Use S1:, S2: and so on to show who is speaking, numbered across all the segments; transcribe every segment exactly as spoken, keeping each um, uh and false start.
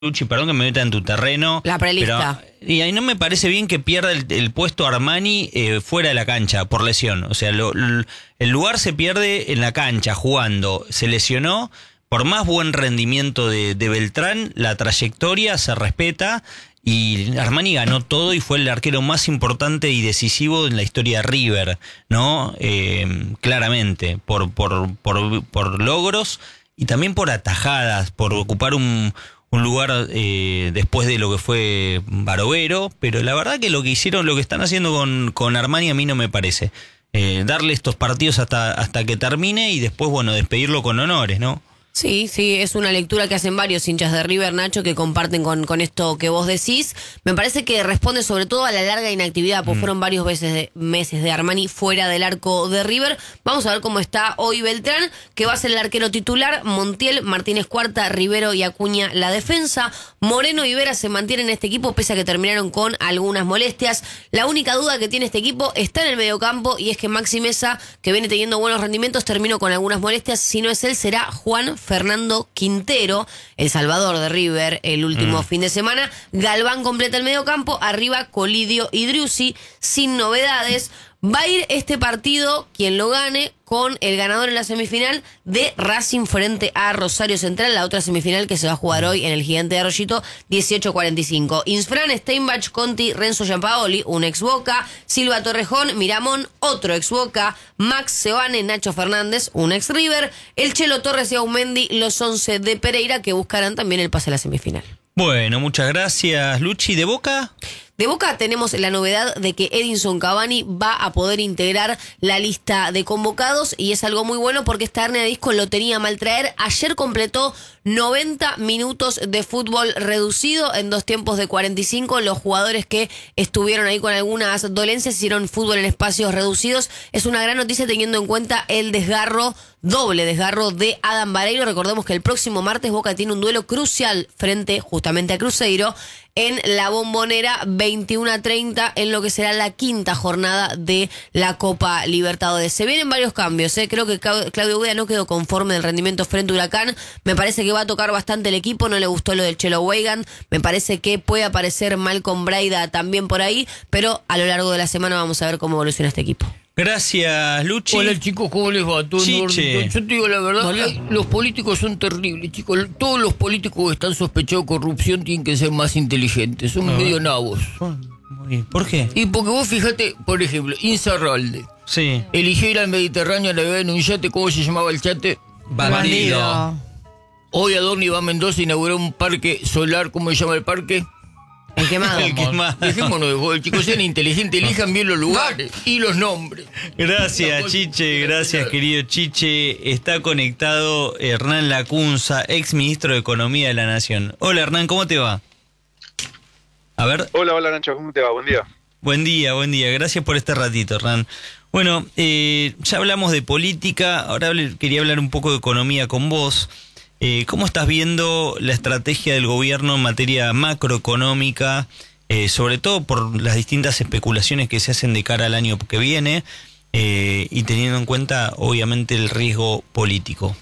S1: Luchi, perdón que me meta en tu terreno.
S2: La prelista.
S1: Pero, y ahí no me parece bien que pierda el, el puesto Armani eh, fuera de la cancha por lesión. O sea, lo, lo, el lugar se pierde en la cancha jugando. Se lesionó. Por más buen rendimiento de, de Beltrán, la trayectoria se respeta. Y Armani ganó todo y fue el arquero más importante y decisivo en la historia de River, ¿no? Eh, claramente, por, por, por, por logros y también por atajadas, por ocupar un, un lugar eh, después de lo que fue Barovero. Pero la verdad que lo que hicieron, lo que están haciendo con, con Armani a mí no me parece. Eh, darle estos partidos hasta, hasta que termine y después, bueno, despedirlo con honores, ¿no?
S2: Sí, sí, es una lectura que hacen varios hinchas de River, Nacho, que comparten con, con esto que vos decís. Me parece que responde sobre todo a la larga inactividad, pues mm. fueron varios meses de, meses de Armani fuera del arco de River. Vamos a ver cómo está hoy Beltrán, que va a ser el arquero titular. Montiel, Martínez Cuarta, Rivero y Acuña la defensa. Moreno y Vera se mantienen en este equipo pese a que terminaron con algunas molestias. La única duda que tiene este equipo está en el mediocampo y es que Maxi Mesa, que viene teniendo buenos rendimientos, terminó con algunas molestias. Si no es él, será Juan Fernando Quintero, el salvador de River el último mm. fin de semana. Galván completa el mediocampo, arriba Colidio y Driussi, sin novedades. Va a ir este partido, quien lo gane, con el ganador en la semifinal de Racing frente a Rosario Central, la otra semifinal que se va a jugar hoy en el Gigante de Arroyito, dieciocho cuarenta y cinco. Insfran, Steinbach, Conti, Renzo Giampaoli, un ex Boca, Silva Torrejón, Miramón, otro ex Boca, Max Sebane, Nacho Fernández, un ex River, el Chelo Torres y Aumendi, los once de Pereira, que buscarán también el pase a la semifinal.
S1: Bueno, muchas gracias, Luchi. ¿De Boca?
S2: De Boca tenemos la novedad de que Edinson Cavani va a poder integrar la lista de convocados y es algo muy bueno porque esta hernia de disco lo tenía mal traer. Ayer completó noventa minutos de fútbol reducido en dos tiempos de cuarenta y cinco. Los jugadores que estuvieron ahí con algunas dolencias hicieron fútbol en espacios reducidos. Es una gran noticia teniendo en cuenta el desgarro, doble desgarro de Adam Vareiro. Recordemos que el próximo martes Boca tiene un duelo crucial frente justamente a Cruzeiro en la Bombonera, veintiuno a treinta, en lo que será la quinta jornada de la Copa Libertadores. Se vienen varios cambios, ¿eh? Creo que Claudio Guida no quedó conforme del rendimiento frente a Huracán. Me parece que va a tocar bastante el equipo, no le gustó lo del Chelo Weigand. Me parece que puede aparecer Malcolm Braida también por ahí, pero a lo largo de la semana vamos a ver cómo evoluciona este equipo.
S1: Gracias, Luchi.
S3: Hola, chicos, ¿cómo les va? ¿Todo en orden? Yo te digo la verdad, Hola. Los políticos son terribles, chicos. Todos los políticos que están sospechados de corrupción tienen que ser más inteligentes. Son no. medio nabos.
S1: ¿Por qué?
S3: Y porque vos fíjate, por ejemplo, Insaurralde.
S1: Sí.
S3: Eligió ir al Mediterráneo a navegar en un yate. ¿Cómo se llamaba el yate?
S1: Bandido.
S3: Hoy Adorni va a Mendoza a inaugurar un parque solar. ¿Cómo se llama el parque?
S2: El quemado.
S3: El quemado. Dejémonos de juego, chicos, sean inteligentes, elijan bien los lugares y los nombres.
S1: Gracias, Chiche, gracias, querido Chiche. Está conectado Hernán Lacunza, ex ministro de Economía de la Nación. Hola, Hernán, ¿cómo te va? A ver.
S4: Hola, hola, Nacho, ¿cómo te va? Buen día.
S1: Buen día, buen día. Gracias por este ratito, Hernán. Bueno, eh, ya hablamos de política, ahora quería hablar un poco de economía con vos. Eh, ¿Cómo estás viendo la estrategia del gobierno en materia macroeconómica, eh, sobre todo por las distintas especulaciones que se hacen de cara al año que viene eh, y teniendo en cuenta, obviamente, el riesgo político?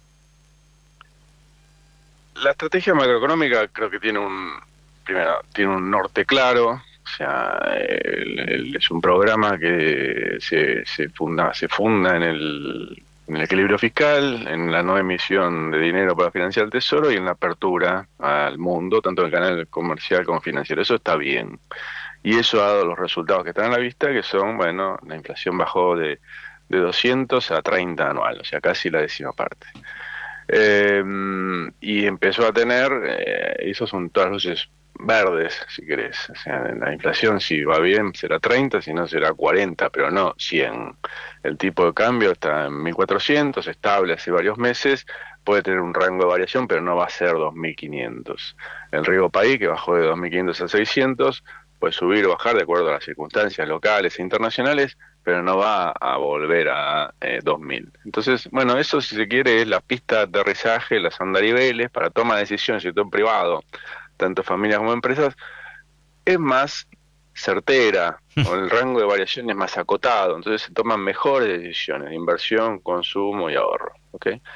S4: La estrategia macroeconómica creo que tiene un, primero, tiene un norte claro. O sea, el, el, es un programa que se, se funda, se funda en el en el equilibrio fiscal, en la no emisión de dinero para financiar el tesoro y en la apertura al mundo, tanto en el canal comercial como financiero. Eso está bien. Y eso ha dado los resultados que están a la vista, que son, bueno, la inflación bajó de, de doscientos a treinta anual, o sea, casi la décima parte. Eh, y empezó a tener, eh, esos son todas las luces verdes, si querés. O sea, la inflación, si va bien, será treinta, si no será cuarenta, pero no cien. El tipo de cambio está en mil cuatrocientos, estable hace varios meses, puede tener un rango de variación, pero no va a ser dos mil quinientos. El riesgo país, que bajó de dos mil quinientos a seiscientos, puede subir o bajar de acuerdo a las circunstancias locales e internacionales, pero no va a volver a eh, dos mil. Entonces, bueno, eso, si se quiere, es la pista de aterrizaje, las andariveles para toma de decisiones, sector privado, tanto familias como empresas, es más certera, o el rango de variación es más acotado, entonces se toman mejores decisiones de inversión, consumo y ahorro, ¿okay?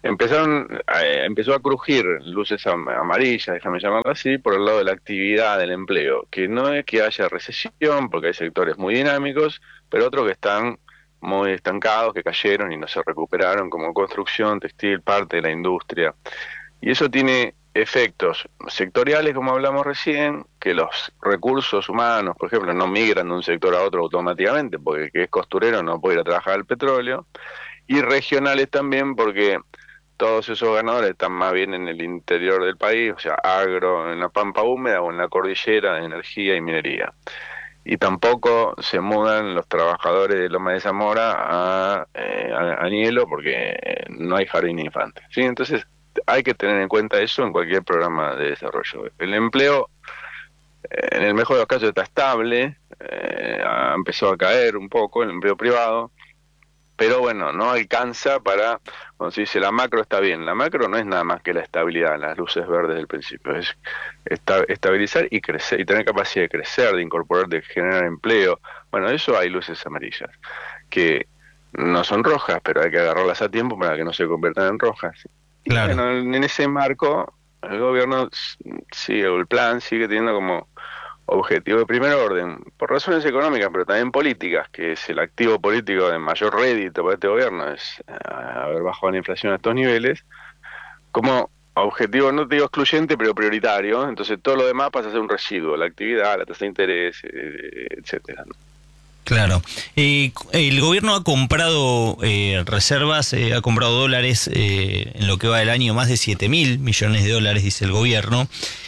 S4: empezaron eh, empezó a crujir luces am- amarillas, déjame llamarlo así, por el lado de la actividad del empleo, que no es que haya recesión, porque hay sectores muy dinámicos, pero otros que están muy estancados, que cayeron y no se recuperaron, como construcción, textil, parte de la industria. Y eso tiene efectos sectoriales, como hablamos recién, que los recursos humanos, por ejemplo, no migran de un sector a otro automáticamente, porque el que es costurero no puede ir a trabajar al petróleo, y regionales también, porque todos esos ganadores están más bien en el interior del país, o sea, agro, en la pampa húmeda o en la cordillera de energía y minería. Y tampoco se mudan los trabajadores de Loma de Zamora a, eh, a, a Nielo, porque no hay jardín de infantes, ¿sí? Entonces, hay que tener en cuenta eso en cualquier programa de desarrollo. El empleo, eh, en el mejor de los casos, está estable, eh, ha empezó a caer un poco el empleo privado, pero bueno, no alcanza para, cuando se dice la macro está bien, la macro no es nada más que la estabilidad, las luces verdes del principio, es esta, estabilizar y crecer, y tener capacidad de crecer, de incorporar, de generar empleo. Bueno, eso hay luces amarillas, que no son rojas, pero hay que agarrarlas a tiempo para que no se conviertan en rojas.
S1: Claro.
S4: Y bueno, en ese marco, el gobierno sigue, el plan sigue teniendo como objetivo de primer orden, por razones económicas, pero también políticas, que es el activo político de mayor rédito para este gobierno, es eh, haber bajado la inflación a estos niveles, como objetivo, no te digo excluyente, pero prioritario. Entonces todo lo demás pasa a ser un residuo, la actividad, la tasa de interés, eh, etcétera, ¿no?
S1: Claro. Eh, el gobierno ha comprado eh, reservas, eh, ha comprado dólares eh, en lo que va del año, más de siete mil millones de dólares, dice el gobierno.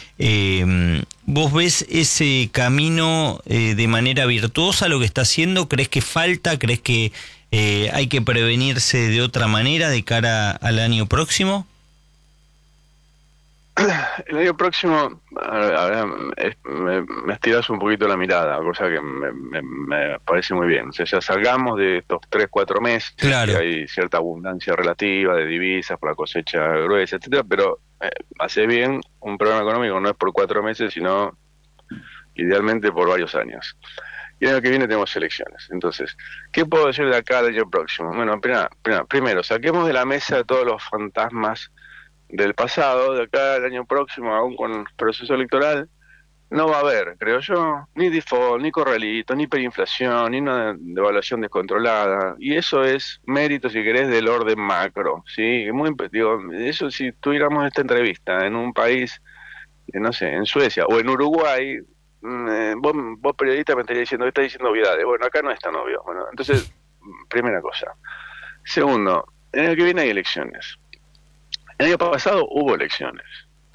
S1: Eh, ¿Vos ves ese camino eh, de manera virtuosa lo que está haciendo? ¿Crees que falta? ¿Crees que eh, hay que prevenirse de otra manera de cara al año próximo?
S4: El año próximo, ahora me, me estiras un poquito la mirada, cosa que me, me, me parece muy bien. O sea, ya salgamos de estos tres, cuatro meses,
S1: claro,
S4: que hay cierta abundancia relativa de divisas por la cosecha gruesa, etcétera, pero eh, hace bien, un programa económico no es por cuatro meses, sino idealmente por varios años. Y el año que viene tenemos elecciones. Entonces, ¿qué puedo decir de acá al año próximo? Bueno, primero, primero, saquemos de la mesa todos los fantasmas del pasado. De acá al año próximo, aún con el proceso electoral, no va a haber, creo yo, ni default, ni corralito, ni hiperinflación, ni una devaluación descontrolada. Y eso es mérito, si querés, del orden macro, ¿sí? Muy, digo, eso si tuviéramos esta entrevista en un país, no sé, en Suecia o en Uruguay, eh, vos, vos periodista me estarías diciendo que está diciendo obviedades. Bueno, acá no es tan obvio. Bueno, entonces, primera cosa. Segundo, el año que viene hay elecciones. El año pasado hubo elecciones.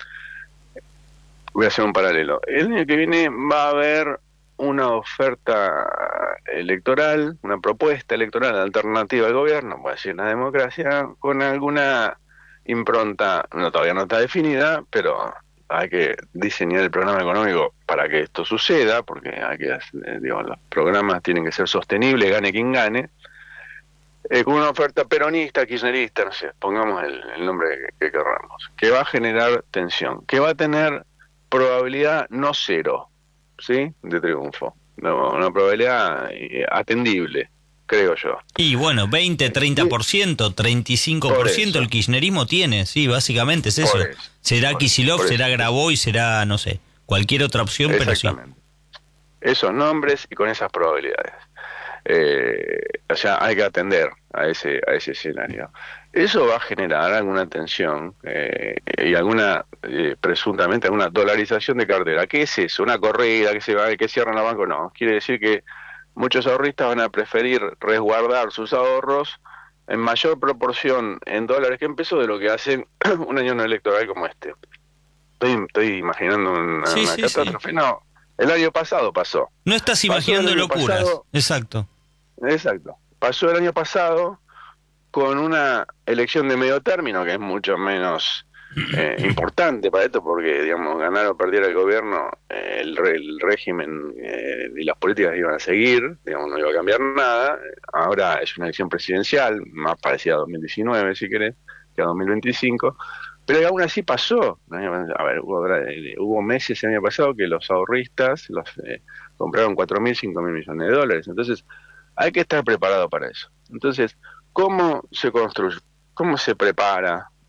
S4: Voy a hacer un paralelo. El año que viene va a haber una oferta electoral, una propuesta electoral alternativa al gobierno, voy a decir una democracia, con alguna impronta, no, todavía no está definida, pero hay que diseñar el programa económico para que esto suceda, porque hay que, digo, los programas tienen que ser sostenibles, gane quien gane. Eh, con una oferta peronista, kirchnerista, no sé, pongamos el, el nombre que, que querramos, que va a generar tensión, que va a tener probabilidad no cero, ¿sí?, de triunfo, no, una probabilidad eh, atendible, creo yo.
S1: Y bueno, veinte, treinta por ciento, treinta y cinco por ciento el kirchnerismo tiene, sí, básicamente es eso. eso será Kicillof, será Graboy, será, no sé, cualquier otra opción, pero sí.
S4: Esos nombres y con esas probabilidades. Eh, o sea, hay que atender a ese a ese escenario. Eso va a generar alguna tensión eh, y alguna, eh, presuntamente, alguna dolarización de cartera. ¿Qué es eso? ¿Una corrida que se va, que cierran la banco? No, quiere decir que muchos ahorristas van a preferir resguardar sus ahorros en mayor proporción en dólares que en pesos de lo que hacen un año no electoral como este. Estoy, estoy imaginando una,
S1: sí,
S4: una
S1: sí,
S4: catástrofe.
S1: Sí.
S4: No, el año pasado pasó.
S1: No estás imaginando locuras. Pasado,
S4: exacto. Exacto. Pasó el año pasado con una elección de medio término que es mucho menos eh, importante para esto, porque, digamos, ganar o perder el gobierno, eh, el, re, el régimen eh, y las políticas iban a seguir, digamos, no iba a cambiar nada. Ahora es una elección presidencial, más parecida a dos mil diecinueve, si querés, que a dos mil veinticinco. Pero aún así pasó. A ver, hubo, hubo meses el año pasado que los ahorristas los eh, compraron cuatro mil, cinco mil millones de dólares. Entonces, hay que estar preparado para eso. Entonces, ¿cómo se construye? ¿Cómo se prepara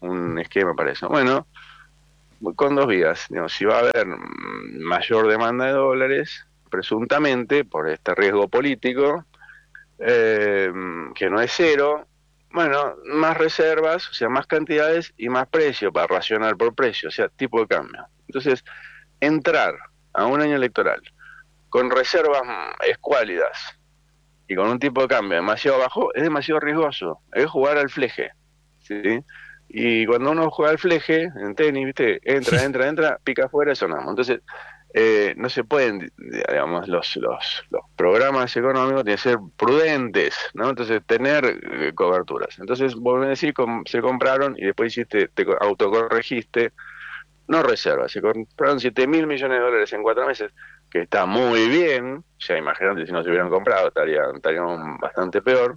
S4: un esquema para eso. Bueno, con dos vías. Digamos, si va a haber mayor demanda de dólares, presuntamente, por este riesgo político, eh, que no es cero, bueno, más reservas, o sea, más cantidades y más precio para racionar por precio, o sea, tipo de cambio. Entonces, entrar a un año electoral con reservas escuálidas y con un tipo de cambio demasiado bajo es demasiado riesgoso, es jugar al fleje, ¿sí? Y cuando uno juega al fleje, en tenis, ¿viste? Entra, entra, entra, pica afuera, sonamos. Entonces, eh, no se pueden, digamos, los, los, los programas económicos tienen que ser prudentes, ¿no? Entonces, tener eh, coberturas. Entonces, vos me decís, com se compraron y después hiciste, te autocorregiste, no reservas, se compraron siete mil millones de dólares en cuatro meses, que está muy bien, ya imagínate si no se hubieran comprado, estarían, estarían bastante peor,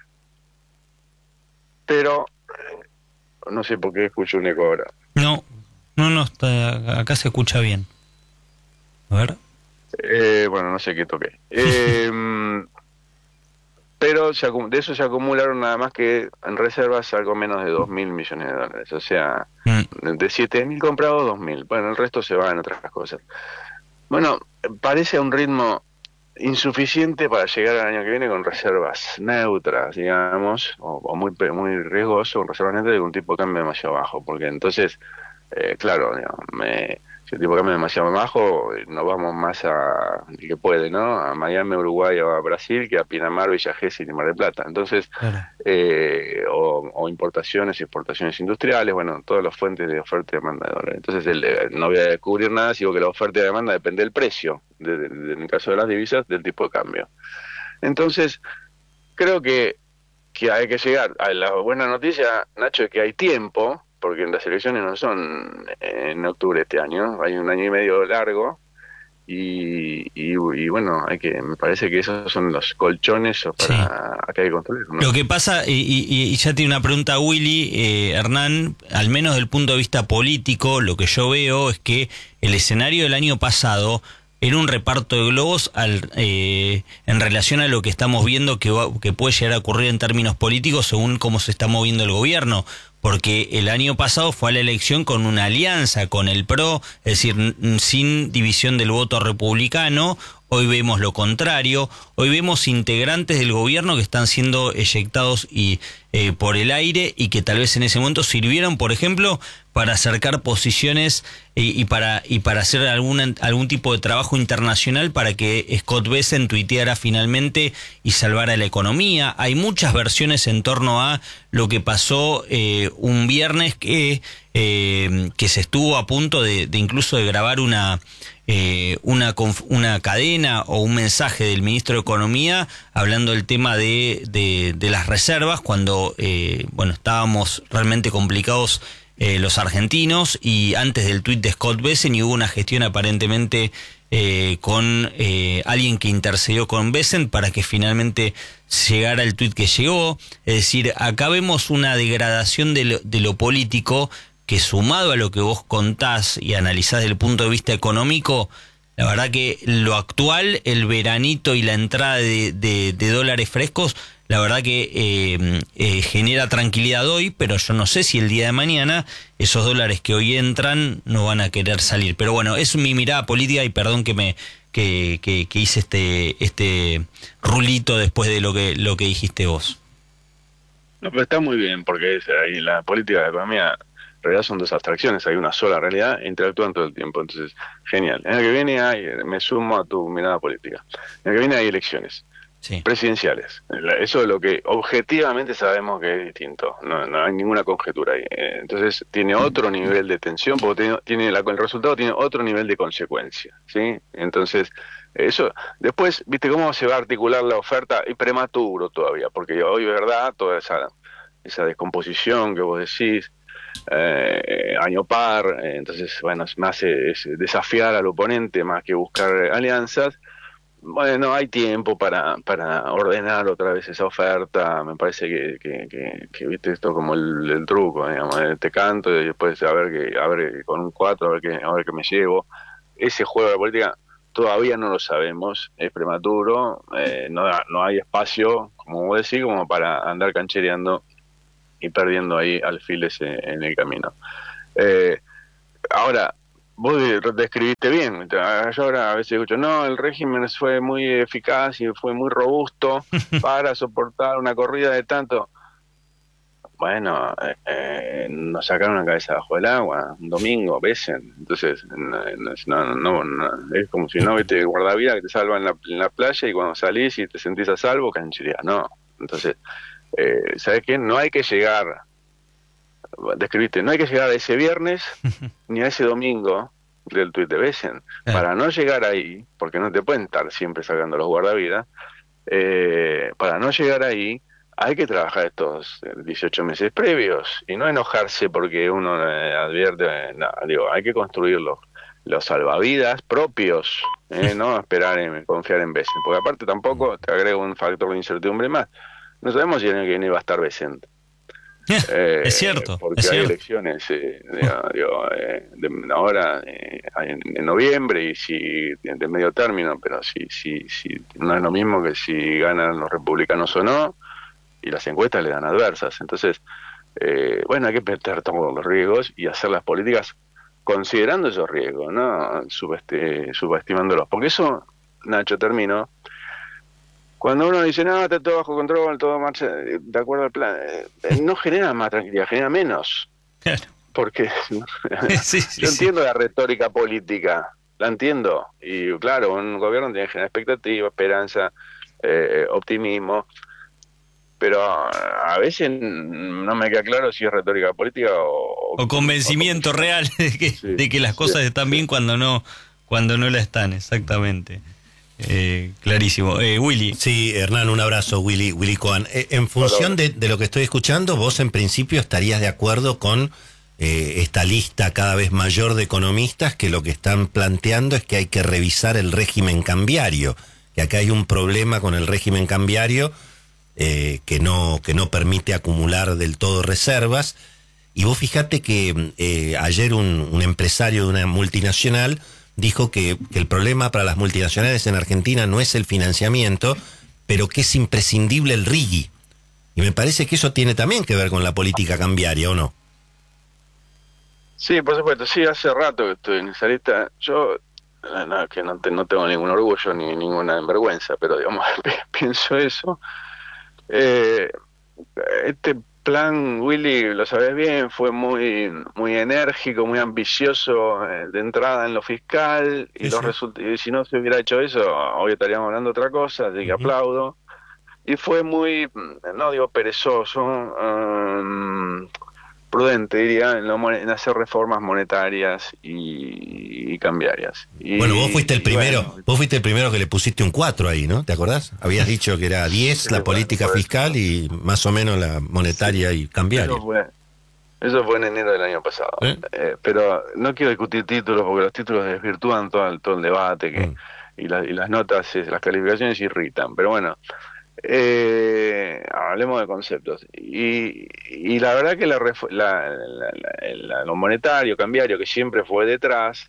S4: pero no sé por qué escucho un eco ahora.
S1: No, no, no, está, acá se escucha bien. A ver.
S4: Eh, bueno, no sé qué toqué. Eh, pero se, de eso se acumularon nada más que en reservas algo menos de dos mil millones de dólares. O sea, mm. de siete mil comprados, dos mil. Bueno, el resto se va en otras cosas. Bueno, parece a un ritmo insuficiente para llegar al año que viene con reservas neutras, digamos, o, o muy muy riesgoso, con reservas neutras de un tipo de cambio demasiado bajo, porque entonces, eh, claro, digamos, me, si el tipo de cambio es demasiado bajo, nos vamos más a, el que puede, ¿no? A Miami, Uruguay o a Brasil, que a Pinamar, Villa Gesell y Mar del Plata. Entonces, claro. eh, o, o importaciones, exportaciones industriales, bueno, todas las fuentes de oferta y demanda de dólares. Entonces, el, no voy a descubrir nada, si digo que la oferta y la demanda depende del precio, de, de, de, en el caso de las divisas, del tipo de cambio. Entonces, creo que, que hay que llegar a la buena noticia, Nacho, es que hay tiempo, porque las elecciones no son en octubre de este año, hay un año y medio largo, y, y, y bueno, hay que me parece que esos son los colchones para sí. que hay que construir, ¿no?
S1: Lo que pasa, y, y, y ya tiene una pregunta Willy, eh, Hernán, al menos desde el punto de vista político, lo que yo veo es que el escenario del año pasado era un reparto de globos al, eh, en relación a lo que estamos viendo que, va, que puede llegar a ocurrir en términos políticos según cómo se está moviendo el gobierno, porque el año pasado fue a la elección con una alianza con el P R O, es decir, sin división del voto republicano. Hoy vemos lo contrario, hoy vemos integrantes del gobierno que están siendo eyectados y eh, por el aire y que tal vez en ese momento sirvieron, por ejemplo, para acercar posiciones y, y para y para hacer algún, algún tipo de trabajo internacional para que Scott Bessent tuiteara finalmente y salvara la economía. Hay muchas versiones en torno a lo que pasó eh, un viernes que, eh, que se estuvo a punto de, de incluso de grabar una... Eh, una, una cadena o un mensaje del ministro de Economía hablando del tema de, de, de las reservas cuando eh, bueno estábamos realmente complicados eh, los argentinos, y antes del tuit de Scott Bessent y hubo una gestión aparentemente eh, con eh, alguien que intercedió con Bessent para que finalmente llegara el tuit que llegó. Es decir, acá vemos una degradación de lo, de lo político que, sumado a lo que vos contás y analizás desde el punto de vista económico, la verdad que lo actual, el veranito y la entrada de, de, de dólares frescos, la verdad que eh, eh, genera tranquilidad hoy, pero yo no sé si el día de mañana esos dólares que hoy entran no van a querer salir. Pero bueno, es mi mirada política y perdón que me que, que, que hice este este rulito después de lo que lo que dijiste vos.
S4: No, pero está muy bien, porque es ahí la política de la economía. En realidad son dos abstracciones, hay una sola realidad e interactúan todo el tiempo. Entonces, genial. En el que viene hay, me sumo a tu mirada política, en el que viene hay elecciones sí. presidenciales. Eso es lo que objetivamente sabemos que es distinto, no, no hay ninguna conjetura ahí. Entonces tiene otro nivel de tensión, porque tiene, tiene la, el resultado tiene otro nivel de consecuencia, ¿sí? Entonces, eso, después, ¿viste cómo se va a articular la oferta? Y prematuro todavía, porque hoy, ¿verdad? Toda esa, esa descomposición que vos decís, Eh, año par, eh, entonces bueno, es más es desafiar al oponente más que buscar alianzas. Bueno, hay tiempo para para ordenar otra vez esa oferta. Me parece que, que, que, que viste esto como el, el truco, digamos, te canto y después a ver que a ver con un cuatro a ver que a ver que me llevo. Ese juego de la política todavía no lo sabemos, es prematuro, eh, no no hay espacio, como vos decís, como para andar canchereando y perdiendo ahí alfiles en, en el camino. Eh, ahora, vos describiste bien. Yo ahora a veces escucho, no, el régimen fue muy eficaz y fue muy robusto para soportar una corrida de tanto. Bueno, eh, eh, nos sacaron la cabeza bajo el agua un domingo, besen. Entonces, no, no, no, no, es como si no viste guardavidas que te salva en la, en la playa y cuando salís y te sentís a salvo, canchería. No. Entonces, eh, ¿sabes qué? No hay que llegar, describiste, no hay que llegar a ese viernes ni a ese domingo del tuit de Besen. Eh. Para no llegar ahí, porque no te pueden estar siempre sacando los guardavidas, eh, para no llegar ahí, hay que trabajar estos dieciocho meses previos y no enojarse porque uno eh, advierte, no, digo, hay que construir los, los salvavidas propios, eh, no esperar en confiar en Besen, porque aparte tampoco, te agrego un factor de incertidumbre más, no sabemos si en el que viene va a estar Besen.
S1: Eh, es cierto.
S4: Porque
S1: es
S4: hay
S1: cierto.
S4: elecciones eh, digo, digo, eh, de, ahora eh, en, en noviembre y si de medio término, pero si, si, si no es lo mismo que si ganan los republicanos o no, y las encuestas le dan adversas. Entonces, eh, bueno, hay que meter todos los riesgos y hacer las políticas considerando esos riesgos, no Subesti- subestimándolos. Porque eso, Nacho, termino, cuando uno dice, no, está todo bajo control, todo marcha de acuerdo al plan, eh, no genera más tranquilidad, genera menos.
S1: Claro.
S4: Porque
S1: sí, sí,
S4: yo
S1: sí.
S4: entiendo la retórica política, la entiendo. Y claro, un gobierno tiene que generar expectativa, esperanza, eh, optimismo. Pero a veces no me queda claro si es retórica política o...
S1: O convencimiento o, real de que, sí, de que las cosas sí, están sí. bien cuando no cuando no la están, exactamente. Eh, clarísimo. Eh, Willy.
S5: Sí, Hernán, un abrazo, Willy, Willy Cohen. Eh, en función de, de lo que estoy escuchando, vos en principio estarías de acuerdo con eh, esta lista cada vez mayor de economistas que lo que están planteando es que hay que revisar el régimen cambiario, que acá hay un problema con el régimen cambiario Eh, que no que no permite acumular del todo reservas. Y vos fijate que eh, ayer un, un empresario de una multinacional dijo que, que el problema para las multinacionales en Argentina no es el financiamiento, pero que es imprescindible el R I G I. Y me parece que eso tiene también que ver con la política cambiaria, ¿o no?
S4: Sí, por supuesto. Sí, hace rato que estoy en esa lista. Yo, no, que no, te, no tengo ningún orgullo ni ninguna vergüenza, pero digamos, pienso eso. Eh, este plan, Willy, lo sabés bien, fue muy muy enérgico, muy ambicioso eh, de entrada en lo fiscal y sí, los sí. Result- y si no se hubiera hecho eso, hoy estaríamos hablando de otra cosa, así que uh-huh. aplaudo. Y fue muy, no digo perezoso, um, prudente, diría, en, lo, en hacer reformas monetarias y, y cambiarias. Y,
S5: bueno, vos fuiste el primero,
S4: bueno,
S5: vos fuiste el primero que le pusiste un cuatro ahí, ¿no? ¿Te acordás? Habías dicho que era diez sí, la bueno, política fiscal eso. Y más o menos la monetaria sí, y cambiaria.
S4: Eso fue, eso fue en enero del año pasado. ¿Eh? Eh, pero no quiero discutir títulos porque los títulos desvirtúan todo el, todo el debate que, mm. y, la, y las notas, las calificaciones irritan. Pero bueno, Eh, hablemos de conceptos y, y la verdad que la, la, la, la, lo monetario, cambiario que siempre fue detrás,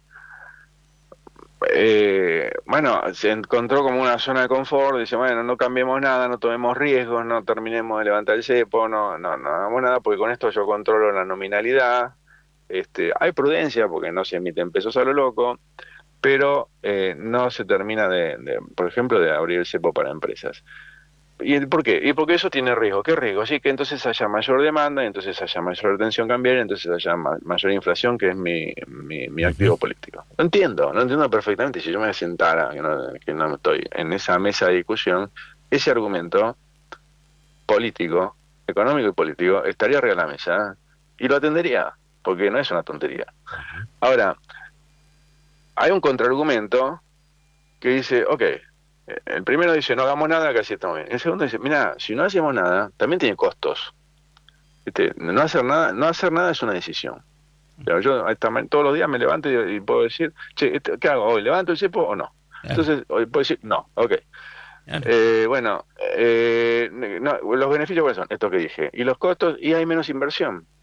S4: eh, bueno, se encontró como una zona de confort. Dice, bueno, no cambiemos nada, no tomemos riesgos, no terminemos de levantar el cepo, no, no, no hagamos nada porque con esto yo controlo la nominalidad. Este, hay prudencia porque no se emiten pesos a lo loco, pero eh, no se termina de, de, por ejemplo, de abrir el cepo para empresas. ¿Y por qué? Y porque eso tiene riesgo. ¿Qué riesgo? Sí, que entonces haya mayor demanda, y entonces haya mayor tensión cambiaria, entonces haya ma- mayor inflación, que es mi, mi, mi activo político. Lo entiendo, lo entiendo perfectamente. Si yo me sentara, que no, que no estoy en esa mesa de discusión, ese argumento político, económico y político, estaría arriba de la mesa y lo atendería, porque no es una tontería. Ahora, hay un contraargumento que dice, ok, el primero dice, no hagamos nada, que así estamos bien. El segundo dice, mira, si no hacemos nada, también tiene costos. ¿Viste? No hacer nada, no hacer nada es una decisión. Pero yo esta, todos los días me levanto y, y puedo decir, che, ¿qué hago hoy? ¿Levanto el cepo o no? Entonces, hoy puedo decir, no, ok. Eh, bueno, eh, no, los beneficios, ¿cuáles son? Esto que dije. Y los costos, y hay menos inversión.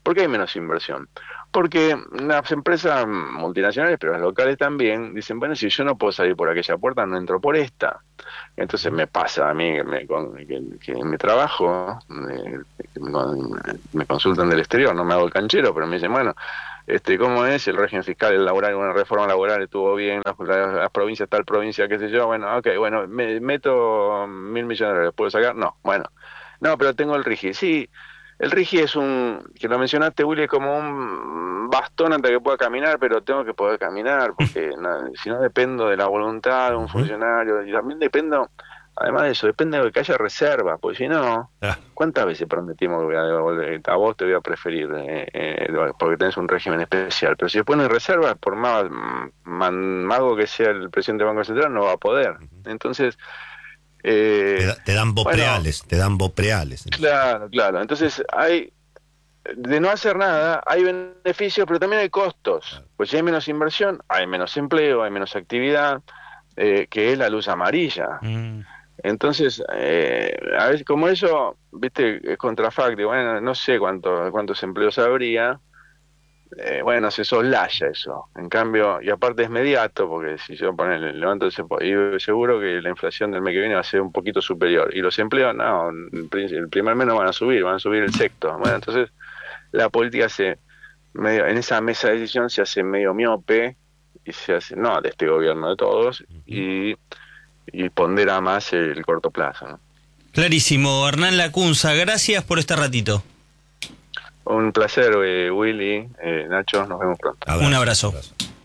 S4: ¿Por qué hay menos inversión? Porque las empresas multinacionales, pero las locales también, dicen, bueno, si yo no puedo salir por aquella puerta, no entro por esta. Entonces me pasa a mí que, me, que, que en mi trabajo me, me consultan del exterior, no me hago el canchero, pero me dicen, bueno, este, ¿cómo es el régimen fiscal, el laboral, una reforma laboral estuvo bien, las, las, las provincias, tal provincia, qué sé yo? Bueno, ok, bueno, me meto mil millones de dólares, ¿puedo sacar? No, bueno, no, pero tengo el RIGI, sí. El RIGI es un, que lo mencionaste, Willy, como un bastón hasta que pueda caminar, pero tengo que poder caminar, porque no, si no dependo de la voluntad de un funcionario, y también dependo, además de eso, depende de que haya reserva, porque si no, ¿cuántas veces prometimos que voy a devolver? A vos te voy a preferir, eh, eh, porque tenés un régimen especial, pero si después no hay reserva, por más man, mago que sea el presidente del Banco Central, no va a poder. Entonces... Eh,
S5: te, da, te dan bopreales, bueno, te dan bopreales.
S4: Claro, claro. Entonces hay, de no hacer nada, hay beneficios, pero también hay costos. Claro. Pues si hay menos inversión, hay menos empleo, hay menos actividad, eh, que es la luz amarilla. Mm. Entonces, eh, a veces como eso, viste, es contrafáctico. Bueno, no sé cuánto, cuántos empleos habría. Eh, bueno, se soslaya eso. En cambio, y aparte es inmediato, porque si yo ponele, levanto ese, y seguro que la inflación del mes que viene va a ser un poquito superior. Y los empleos, no, el primer mes no van a subir, van a subir el sexto. Bueno, entonces la política se medio, en esa mesa de decisión se hace medio miope y se hace, no, de este gobierno de todos, y, y pondera más el corto plazo, ¿no?
S1: Clarísimo. Hernán Lacunza, gracias por este ratito.
S4: Un placer, eh, Willy, eh, Nacho, nos vemos pronto.
S1: Abrazo. Un abrazo.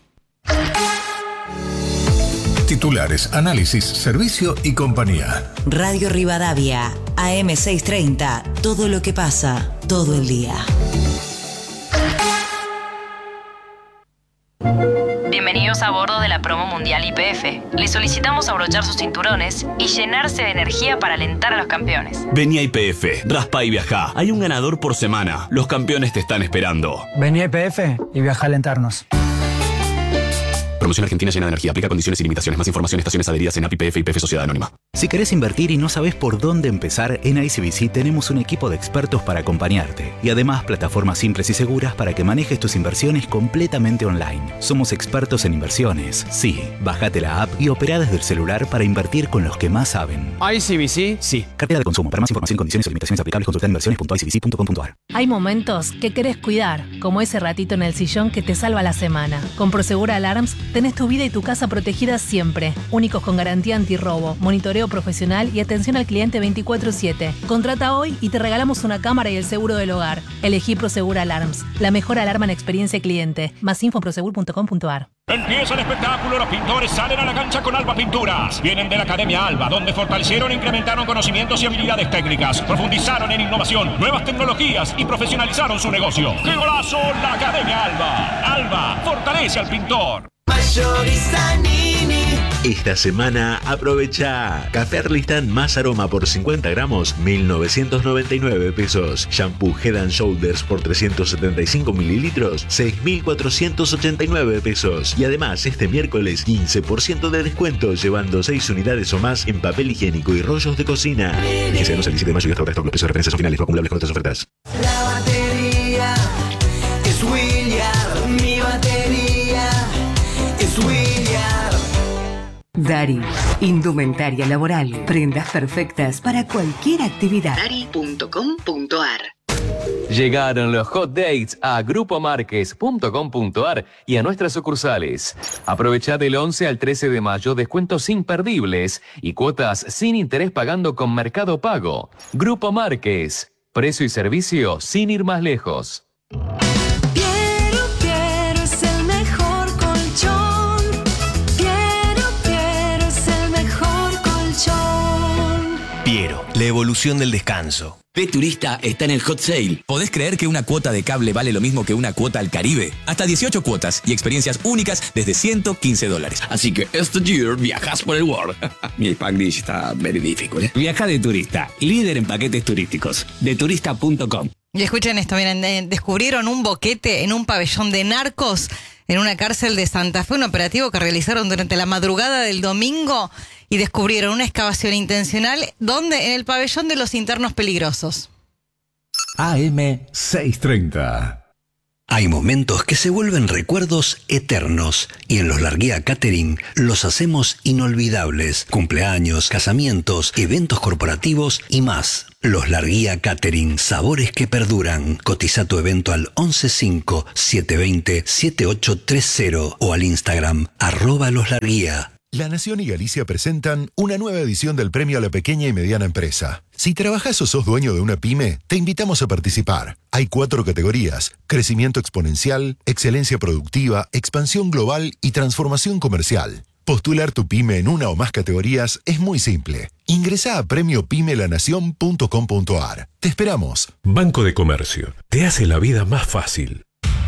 S6: Titulares, análisis, servicio y compañía.
S7: Radio Rivadavia, A M seiscientos treinta, todo lo que pasa, todo el día.
S8: Bienvenidos a bordo de la promo mundial Y P F. Les solicitamos abrochar sus cinturones y llenarse de energía para alentar a los campeones.
S9: Vení a Y P F, raspa y viajá. Hay un ganador por semana. Los campeones te están esperando.
S10: Vení a Y P F y viajá a alentarnos.
S9: Promoción Argentina llena de energía. Aplica condiciones y limitaciones. Más información, estaciones adheridas en A P I P F y Y P F Sociedad Anónima.
S11: Si querés invertir y no sabés por dónde empezar, en I C B C tenemos un equipo de expertos para acompañarte. Y además, plataformas simples y seguras para que manejes tus inversiones completamente online. Somos expertos en inversiones. Sí, bájate la app y operá desde el celular para invertir con los que más saben.
S12: I C B C, sí.
S11: Cartera de consumo. Para más información, condiciones y limitaciones aplicables, consulta en inversiones punto i c b c punto com punto a r.
S13: Hay momentos que querés cuidar, como ese ratito en el sillón que te salva la semana. Con Prosegur Alarms tenés tu vida y tu casa protegidas siempre. Únicos con garantía antirrobo, monitoreo profesional y atención al cliente veinticuatro siete. Contrata hoy y te regalamos una cámara y el seguro del hogar. Elegí Prosegur Alarms, la mejor alarma en experiencia cliente. Más info en prosegur punto com punto a r.
S14: Empieza el espectáculo, los pintores salen a la cancha con Alba Pinturas. Vienen de la Academia Alba, donde fortalecieron e incrementaron conocimientos y habilidades técnicas, profundizaron en innovación, nuevas tecnologías y profesionalizaron su negocio. ¡Qué golazo! La Academia Alba. Alba fortalece al pintor.
S15: Esta semana aprovecha Café Arlistán más aroma por cincuenta gramos, mil novecientos noventa y nueve pesos. Shampoo Head and Shoulders por trescientos setenta y cinco mililitros, seis mil cuatrocientos ochenta y nueve pesos. Y además este miércoles quince por ciento de descuento llevando seis unidades o más en papel higiénico y rollos de cocina. Vigencia el siete de mayo y hasta ahora los precios de referencia son finales, no acumulables con otras ofertas.
S16: La batería es William, mi batería es William.
S7: Dari, indumentaria laboral, prendas perfectas para cualquier actividad.
S17: Dari punto com punto a r.
S18: Llegaron los hot dates a grupo marques punto com punto a r y a nuestras sucursales. Aprovecha del once al trece de mayo descuentos imperdibles y cuotas sin interés pagando con Mercado Pago. Grupo Marques, precio y servicio sin ir más lejos.
S19: Piero, la evolución del descanso.
S20: P-Turista está en el hot sale. ¿Podés creer que una cuota de cable vale lo mismo que una cuota al Caribe? Hasta dieciocho cuotas y experiencias únicas desde ciento quince dólares.
S21: Así que este year viajas por el world. Mi Spanglish está very difficult, ¿eh?
S22: Viaja de turista, líder en paquetes turísticos. de turista punto com.
S23: Y escuchen esto, miren, descubrieron un boquete en un pabellón de narcos en una cárcel de Santa Fe, un operativo que realizaron durante la madrugada del domingo y descubrieron una excavación intencional donde en el pabellón de los internos peligrosos.
S6: A M seiscientos treinta.
S2: Hay momentos que se vuelven recuerdos eternos y en los Larguía Catering los hacemos inolvidables. Cumpleaños, casamientos, eventos corporativos y más. Los Larguía Catering, sabores que perduran. Cotiza tu evento al once cinco, siete veinte, siete ocho treinta o al Instagram arroba los Larguía.
S3: La Nación y Galicia presentan una nueva edición del Premio a la Pequeña y Mediana Empresa. Si trabajás o sos dueño de una pyme, te invitamos a participar. Hay cuatro categorías: crecimiento exponencial, excelencia productiva, expansión global y transformación comercial. Postular tu pyme en una o más categorías es muy simple. Ingresá a premio pyme la nación punto com punto a r. Te esperamos.
S6: Banco de Comercio. Te hace la vida más fácil.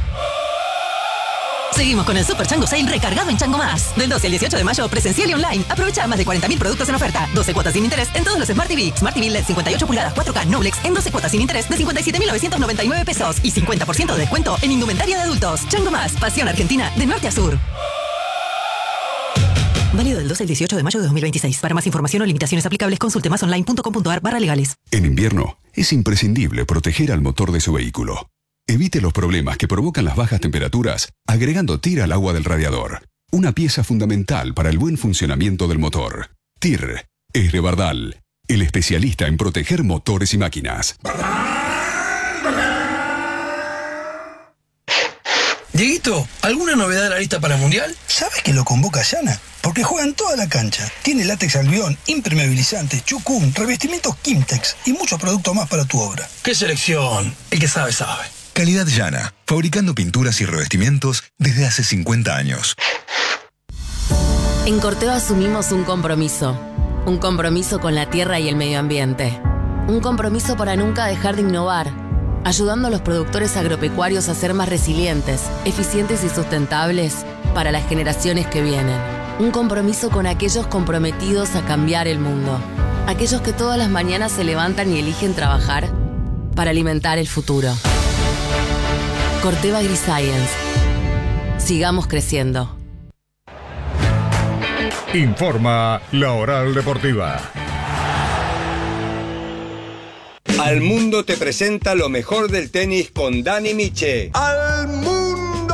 S12: Seguimos con el Super Chango Sale recargado en Chango Más. Del doce al dieciocho de mayo, presencial y online. Aprovecha más de cuarenta mil productos en oferta. doce cuotas sin interés en todos los Smart T V. Smart T V L E D cincuenta y ocho pulgadas cuatro K Noblex en doce cuotas sin interés de cincuenta y siete mil novecientos noventa y nueve pesos. Y cincuenta por ciento de descuento en indumentaria de adultos. Chango Más. Pasión Argentina de norte a sur. Válido del doce al dieciocho de mayo de dos mil veintiséis. Para más información o limitaciones aplicables, consulte más online punto com punto a r barra legales.
S24: En invierno, es imprescindible proteger al motor de su vehículo. Evite los problemas que provocan las bajas temperaturas agregando T I R al agua del radiador. Una pieza fundamental para el buen funcionamiento del motor. T I R es de Bardal, el especialista en proteger motores y máquinas.
S25: Dieguito, ¿alguna novedad de la lista para el Mundial? ¿Sabes que lo convoca Yana? Porque juega en toda la cancha. Tiene látex albión, impermeabilizantes, chucum, revestimientos Kimtex y muchos productos más para tu obra. ¡Qué selección! El que sabe, sabe.
S26: Calidad Yana, fabricando pinturas y revestimientos desde hace cincuenta años.
S27: En Corteva asumimos un compromiso. Un compromiso con la tierra y el medio ambiente. Un compromiso para nunca dejar de innovar, ayudando a los productores agropecuarios a ser más resilientes, eficientes y sustentables para las generaciones que vienen. Un compromiso con aquellos comprometidos a cambiar el mundo. Aquellos que todas las mañanas se levantan y eligen trabajar para alimentar el futuro. Corteva AgriScience. Sigamos creciendo.
S6: Informa La Oral Deportiva.
S28: Al Mundo te presenta lo mejor del tenis con Dani Miche. ¡Al Mundo!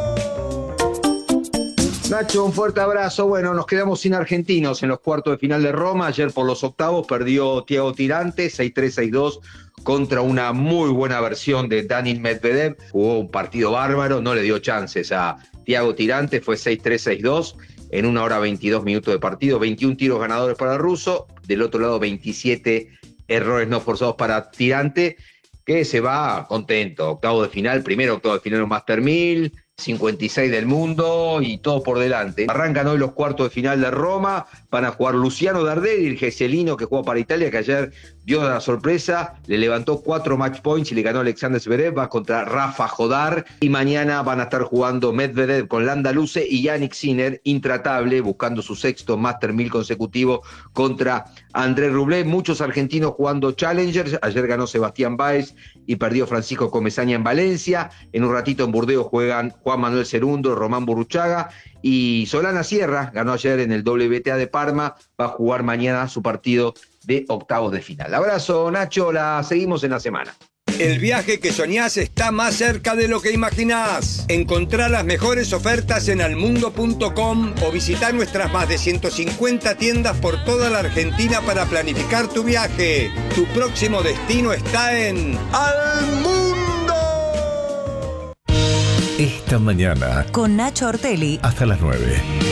S29: Nacho, un fuerte abrazo. Bueno, nos quedamos sin argentinos en los cuartos de final de Roma. Ayer por los octavos perdió Thiago Tirante, seis tres, seis dos, contra una muy buena versión de Daniil Medvedev. Jugó un partido bárbaro, no le dio chances a Thiago Tirante, fue seis tres, seis dos en una hora veintidós minutos de partido, veintiún tiros ganadores para el ruso, del otro lado veintisiete errores no forzados para Tirante, que se va contento. Octavo de final, primero octavo de final en un Master mil, cincuenta y seis del mundo y todo por delante. Arrancan hoy los cuartos de final de Roma, van a jugar Luciano Dardelli, el geselino que jugó para Italia, que ayer dio la sorpresa, le levantó cuatro match points y le ganó a Alexander Zverev, va contra Rafa Jodar, y mañana van a estar jugando Medvedev con Landa Luce y Yannick Sinner, intratable, buscando su sexto Master mil consecutivo contra André Rublev. Muchos argentinos jugando Challengers, ayer ganó Sebastián Báez y perdió Francisco Comesaña en Valencia, en un ratito en Burdeos juegan Juan Manuel Cerundo, Román Burruchaga, y Solana Sierra, ganó ayer en el W T A de Parma, va a jugar mañana su partido de octavos de final. Abrazo, Nacho, la seguimos en la semana.
S28: El viaje que soñás está más cerca de lo que imaginás. Encontrá las mejores ofertas en almundo punto com o visitá nuestras más de ciento cincuenta tiendas por toda la Argentina para planificar tu viaje. Tu próximo destino está en Almundo.
S6: Esta mañana
S7: Con Nacho Ortelli.
S6: hasta las nueve.